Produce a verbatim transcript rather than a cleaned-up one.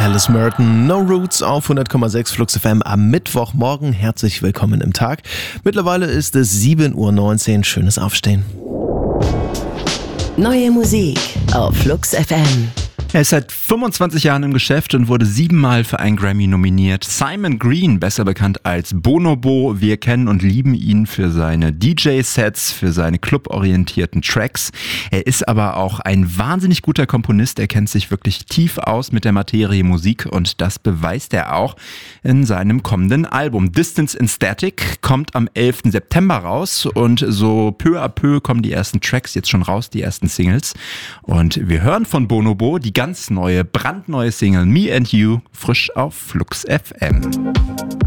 Alice Merton, No Roots auf hundert Komma sechs Flux F M am Mittwochmorgen. Herzlich willkommen im Tag. Mittlerweile ist es sieben Uhr neunzehn. Schönes Aufstehen. Neue Musik auf Flux F M. Er ist seit fünfundzwanzig Jahren im Geschäft und wurde siebenmal für einen Grammy nominiert. Simon Green, besser bekannt als Bonobo. Wir kennen und lieben ihn für seine D J-Sets, für seine cluborientierten Tracks. Er ist aber auch ein wahnsinnig guter Komponist. Er kennt sich wirklich tief aus mit der Materie Musik und das beweist er auch in seinem kommenden Album. Distance in Static kommt am elften September raus und so peu à peu kommen die ersten Tracks jetzt schon raus, die ersten Singles. Und wir hören von Bonobo die ganz neue, brandneue Single Me and You, frisch auf Flux F M.